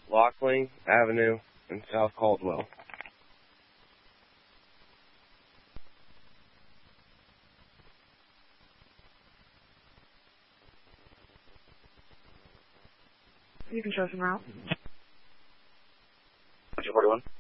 Lockling Avenue in South Caldwell. You can show some route. 241.